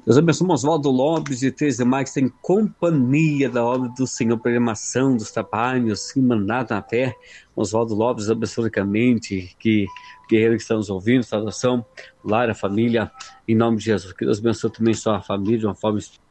Deus abençoe o Oswaldo Lopes de Três de Maio, que está em companhia da obra do Senhor, programação dos trabalhos, que mandato na fé. Oswaldo Lopes, absolutamente, que guerreiro que estamos ouvindo, saudação, lar, a família, em nome de Jesus. Que Deus abençoe também sua família de uma forma